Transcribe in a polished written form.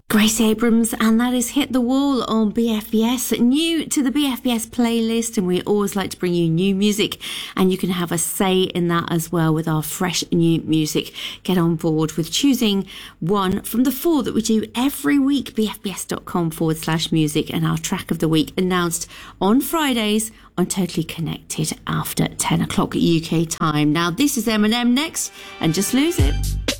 Grace Abrams, and that is Hit the Wall on BFBS. New to the BFBS playlist, and we always like to bring you new music, and you can have a say in that as well with our fresh new music. Get on board with choosing one from the 4 that we do every week. BFBS.com/music, and our track of the week announced on Fridays on Totally Connected after 10 o'clock UK time. Now, this is Eminem next, and Just Lose It.